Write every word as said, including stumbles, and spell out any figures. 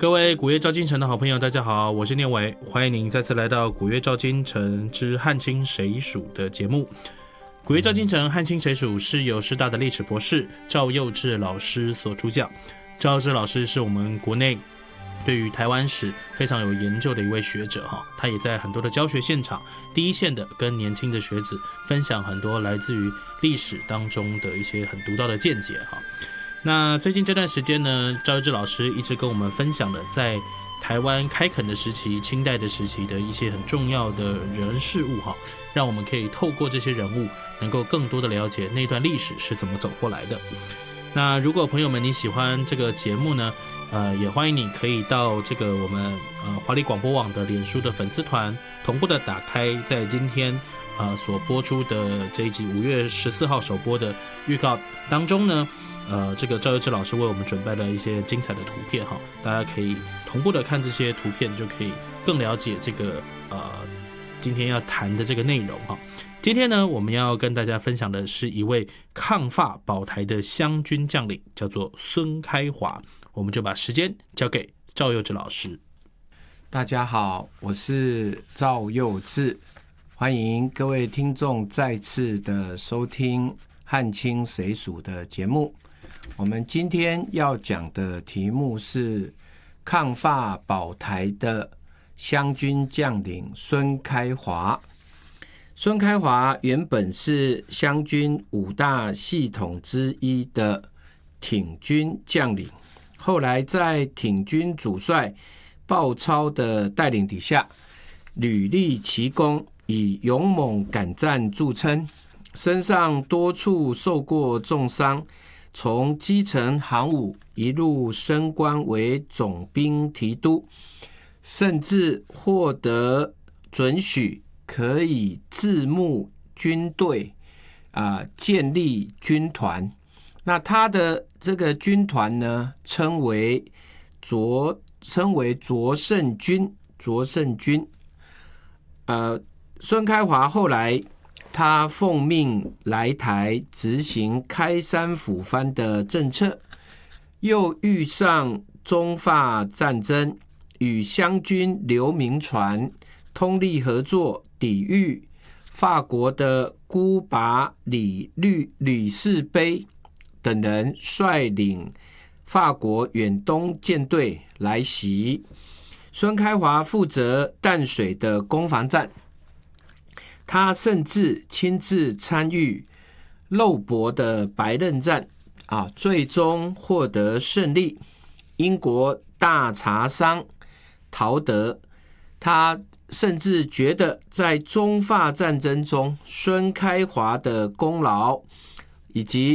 各位古乐照今城的好朋友，大家好，我是念伟，欢迎您再次来到古乐照今城之汉清谁属的节目。古乐照今城汉清谁属是由师大的历史博士赵佑志老师所主讲。赵佑志老师是我们国内对于台湾史非常有研究的一位学者，他也在很多的教学现场第一线的跟年轻的学子分享很多来自于历史当中的一些很独到的见解。那最近这段时间呢，赵佑志老师一直跟我们分享了在台湾开垦的时期、清代的时期的一些很重要的人事物，让我们可以透过这些人物能够更多的了解那段历史是怎么走过来的。那如果朋友们你喜欢这个节目呢，呃，也欢迎你可以到这个我们呃华丽广播网的脸书的粉丝团同步的打开，在今天呃所播出的这一集五月十四号首播的预告当中呢，呃，这个赵佑志老师为我们准备了一些精彩的图片哈，大家可以同步的看这些图片，就可以更了解这个呃今天要谈的这个内容哈。今天呢，我们要跟大家分享的是一位抗法保台的湘军将领，叫做孙开华。我们就把时间交给赵佑志老师。 大家好，我是赵佑志，欢迎各位听众再次的收听汉清谁属的节目。我们今天要讲的题目是抗法保台的湘军将领孙开华。孙开华原本是湘军五大系统之一的挺军将领，后来在挺军主帅鲍超的带领底下，屡立奇功，以勇猛敢战著称，身上多处受过重伤，从基层行伍一路升官为总兵提督，甚至获得准许可以自募军队、呃、建立军团。那他的这个军团呢，称为卓称为卓胜军。卓胜军，呃，孙开华后来他奉命来台执行开山抚番的政策，又遇上中法战争，与湘军刘铭传通力合作，抵御法国的孤拔李律吕士卑等人率领法国远东舰队来袭。孙开华负责淡水的攻防战，他甚至亲自参与肉搏的白刃战，啊，最终获得胜利。英国大茶商陶德，他甚至觉得在中法战争中，孙开华的功劳以及